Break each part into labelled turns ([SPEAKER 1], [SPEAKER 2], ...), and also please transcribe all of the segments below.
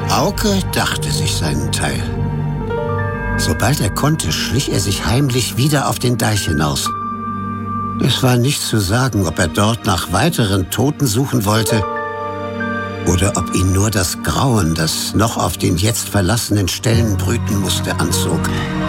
[SPEAKER 1] Hauke dachte sich seinen Teil. Sobald er konnte, schlich er sich heimlich wieder auf den Deich hinaus. Es war nicht zu sagen, ob er dort nach weiteren Toten suchen wollte oder ob ihn nur das Grauen, das noch auf den jetzt verlassenen Stellen brüten musste, anzog.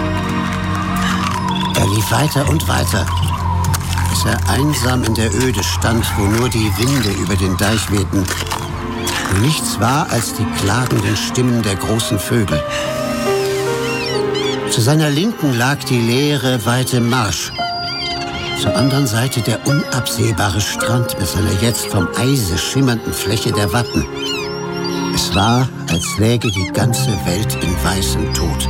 [SPEAKER 1] Er lief weiter und weiter, bis er einsam in der Öde stand, wo nur die Winde über den Deich wehten. Und nichts war als die klagenden Stimmen der großen Vögel. Zu seiner Linken lag die leere, weite Marsch. Zur anderen Seite der unabsehbare Strand mit seiner jetzt vom Eise schimmernden Fläche der Watten. Es war, als läge die ganze Welt in weißem Tod.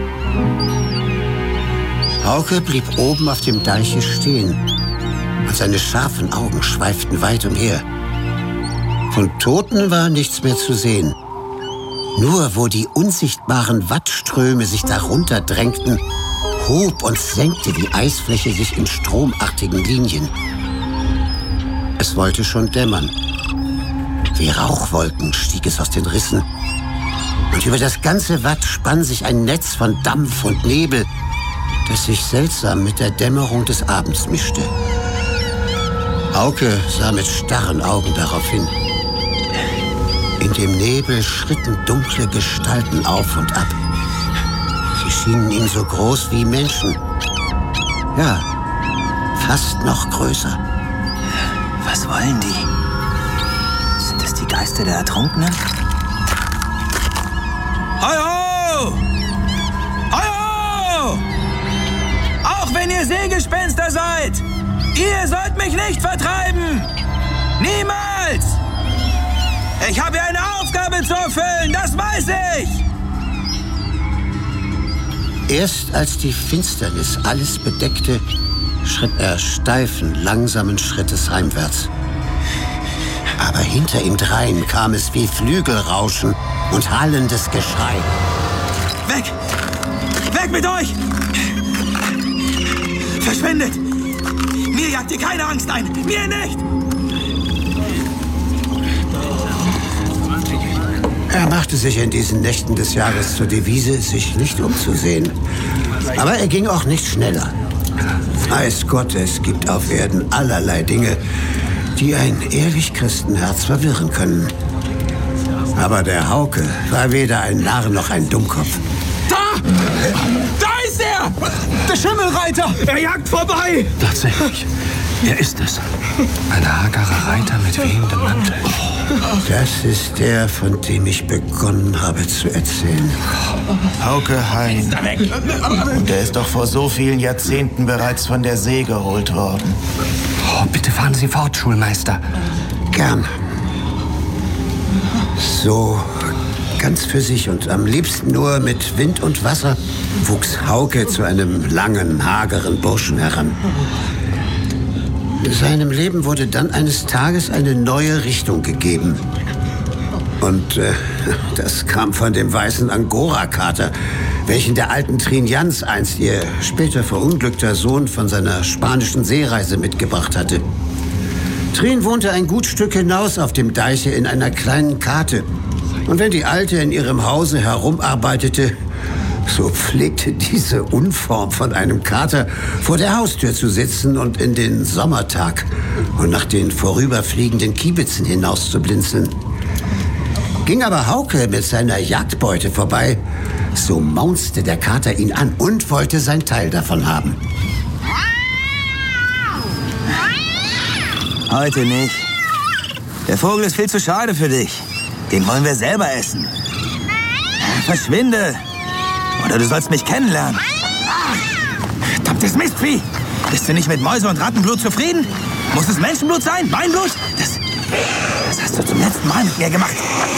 [SPEAKER 1] Hauke blieb oben auf dem Deiche stehen und seine scharfen Augen schweiften weit umher. Von Toten war nichts mehr zu sehen. Nur wo die unsichtbaren Wattströme sich darunter drängten, hob und senkte die Eisfläche sich in stromartigen Linien. Es wollte schon dämmern. Wie Rauchwolken stieg es aus den Rissen. Und über das ganze Watt spann sich ein Netz von Dampf und Nebel, das sich seltsam mit der Dämmerung des Abends mischte. Hauke sah mit starren Augen darauf hin. In dem Nebel schritten dunkle Gestalten auf und ab. Sie schienen ihm so groß wie Menschen. Ja, fast noch größer.
[SPEAKER 2] Was wollen die? Sind es die Geister der Ertrunkenen?
[SPEAKER 3] Heio! Heio! Auch wenn ihr Seegespenster seid, ihr sollt mich nicht vertreiben! Niemals! Ich habe hier eine Aufgabe zu erfüllen, das weiß ich!
[SPEAKER 1] Erst als die Finsternis alles bedeckte, schritt er steifen, langsamen Schrittes heimwärts. Aber hinter ihm drein kam es wie Flügelrauschen und hallendes Geschrei.
[SPEAKER 3] Weg! Weg mit euch! Verschwindet! Mir jagt ihr keine Angst ein! Mir nicht!
[SPEAKER 1] Er machte sich in diesen Nächten des Jahres zur Devise, sich nicht umzusehen. Aber er ging auch nicht schneller. Weiß Gott, es gibt auf Erden allerlei Dinge, die ein ehrlich Christenherz verwirren können. Aber der Hauke war weder ein Narr noch ein Dummkopf.
[SPEAKER 3] Da! Da ist er! Der Schimmelreiter! Er jagt vorbei!
[SPEAKER 4] Tatsächlich, er ist es. Ein hagerer Reiter mit wehendem Mantel.
[SPEAKER 1] Das ist der, von dem ich begonnen habe zu erzählen.
[SPEAKER 5] Hauke Hein. Und er ist doch vor so vielen Jahrzehnten bereits von der See geholt worden.
[SPEAKER 4] Oh, bitte fahren Sie fort, Schulmeister.
[SPEAKER 1] Gern. So ganz für sich und am liebsten nur mit Wind und Wasser wuchs Hauke zu einem langen, hageren Burschen heran. Seinem Leben wurde dann eines Tages eine neue Richtung gegeben. Und das kam von dem weißen Angora-Kater, welchen der alten Trin Jans einst ihr später verunglückter Sohn von seiner spanischen Seereise mitgebracht hatte. Trin wohnte ein gut Stück hinaus auf dem Deiche in einer kleinen Kate. Und wenn die Alte in ihrem Hause herumarbeitete, so pflegte diese Unform von einem Kater vor der Haustür zu sitzen und in den Sommertag und nach den vorüberfliegenden Kiebitzen hinaus zu blinzeln. Ging aber Hauke mit seiner Jagdbeute vorbei, so maunzte der Kater ihn an und wollte sein Teil davon haben.
[SPEAKER 2] Heute nicht. Der Vogel ist viel zu schade für dich. Den wollen wir selber essen. Verschwinde! Oder du sollst mich kennenlernen. Verdammtes Mistvieh! Bist du nicht mit Mäuse- und Rattenblut zufrieden? Muss es Menschenblut sein? Beinblut? Das hast du zum letzten Mal mit mir gemacht.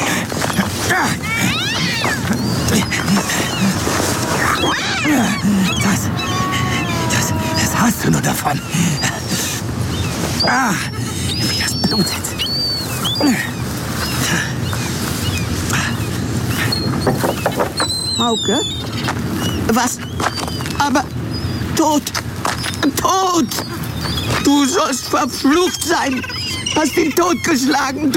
[SPEAKER 2] Das hast du nur davon. Wie das blutet.
[SPEAKER 6] Hauke? Was? Aber tot! Tot! Du sollst verflucht sein! Hast ihn totgeschlagen!